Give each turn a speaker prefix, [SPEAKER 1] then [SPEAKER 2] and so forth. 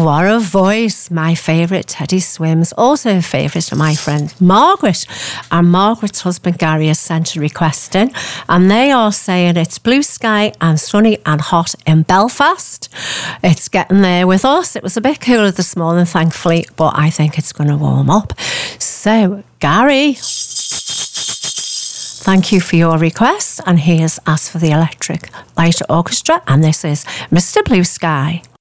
[SPEAKER 1] What a voice. My favourite, Teddy Swims. Also a favourite of my friend Margaret. And Margaret's husband Gary has sent a request in. And they are saying it's blue sky and sunny and hot in Belfast. It's getting there with us. It was a bit cooler this morning, thankfully, but I think it's going to warm up. So, Gary, thank you for your request. And here's As for the Electric Light Orchestra. And this is Mr. Blue Sky.